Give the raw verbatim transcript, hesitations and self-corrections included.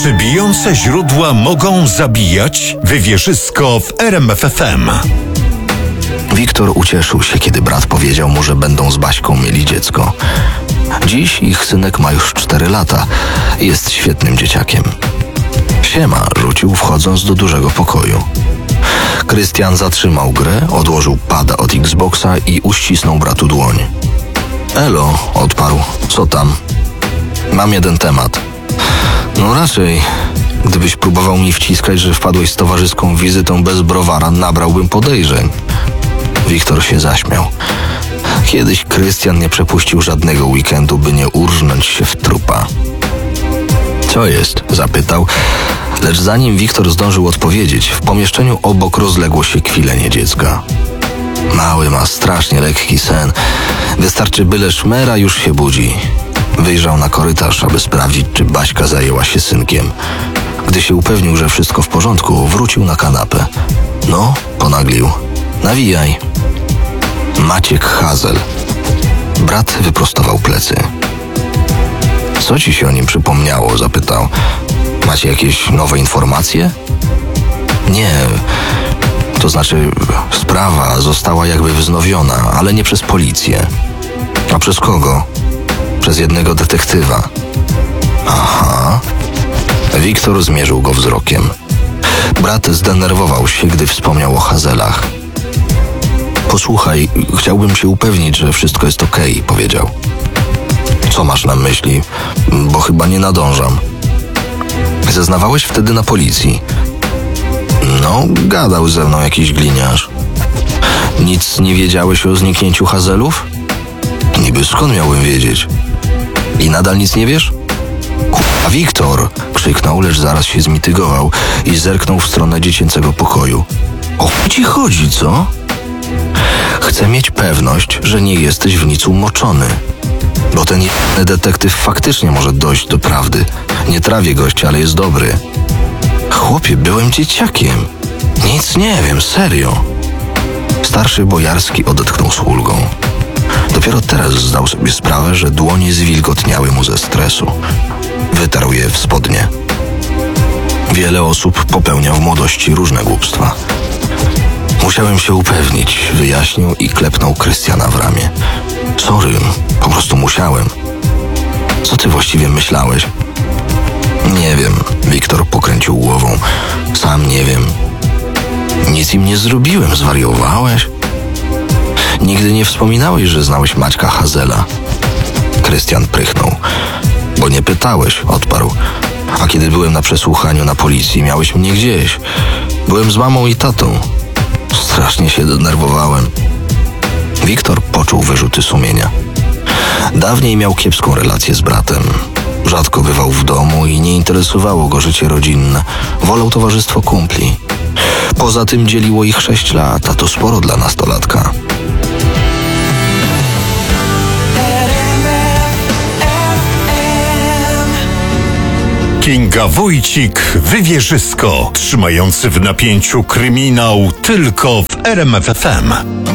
Czy bijące źródła mogą zabijać? Wywierzysko w R M F F M. Wiktor ucieszył się, kiedy brat powiedział mu, że będą z Baśką mieli dziecko. Dziś ich synek ma już cztery lata i jest świetnym dzieciakiem. Siema, rzucił, wchodząc do dużego pokoju. Krystian zatrzymał grę, odłożył pada od Xboxa i uścisnął bratu dłoń. Elo, odparł. Co tam? Mam jeden temat. No raczej, gdybyś próbował mi wciskać, że wpadłeś z towarzyską wizytą bez browara, nabrałbym podejrzeń. Wiktor się zaśmiał. Kiedyś Krystian nie przepuścił żadnego weekendu, by nie urżnąć się w trupa. Co jest? Zapytał, lecz zanim Wiktor zdążył odpowiedzieć, w pomieszczeniu obok rozległo się kwilenie dziecka. Mały ma strasznie lekki sen. Wystarczy byle szmera, już się budzi. Wyjrzał na korytarz, aby sprawdzić, czy Baśka zajęła się synkiem. Gdy się upewnił, że wszystko w porządku, wrócił na kanapę. No, ponaglił. Nawijaj. Maciek Hazel. Brat wyprostował plecy. Co ci się o nim przypomniało? Zapytał. Macie jakieś nowe informacje? Nie. To znaczy, sprawa została jakby wznowiona, ale nie przez policję. A przez kogo? Przez jednego detektywa. Aha. Wiktor zmierzył go wzrokiem. Brat zdenerwował się, gdy wspomniał o Hazelach. Posłuchaj, chciałbym się upewnić, że wszystko jest okej, powiedział. Co masz na myśli? Bo chyba nie nadążam. Zeznawałeś wtedy na policji? No, gadał ze mną jakiś gliniarz. Nic nie wiedziałeś o zniknięciu Hazelów? Niby skąd miałbym wiedzieć? I nadal nic nie wiesz? A Wiktor! Krzyknął, lecz zaraz się zmitygował i zerknął w stronę dziecięcego pokoju. O co ci chodzi, co? Chcę mieć pewność, że nie jesteś w nic umoczony. Bo ten jeden detektyw faktycznie może dojść do prawdy. Nie trawię gościa, ale jest dobry. Chłopie, byłem dzieciakiem. Nic nie wiem, serio. Starszy Bojarski odetchnął z ulgą. Dopiero teraz zdał sobie sprawę, że dłonie zwilgotniały mu ze stresu. Wytarł je w spodnie. Wiele osób popełnia w młodości różne głupstwa. Musiałem się upewnić, wyjaśnił i klepnął Krystiana w ramię. Sorry, po prostu musiałem. Co ty właściwie myślałeś? Nie wiem, Wiktor pokręcił głową. Sam nie wiem. Nic im nie zrobiłem, zwariowałeś? Nigdy nie wspominałeś, że znałeś Maćka Hazela. Krystian prychnął. Bo nie pytałeś, odparł. A kiedy byłem na przesłuchaniu na policji, miałeś mnie gdzieś. Byłem z mamą i tatą. Strasznie się denerwowałem. Wiktor poczuł wyrzuty sumienia. Dawniej miał kiepską relację z bratem. Rzadko bywał w domu i nie interesowało go życie rodzinne. Wolał towarzystwo kumpli. Poza tym dzieliło ich sześć lat, a to sporo dla nastolatka. Kinga Wójcik, Wywierzysko, trzymający w napięciu kryminał tylko w R M F F M.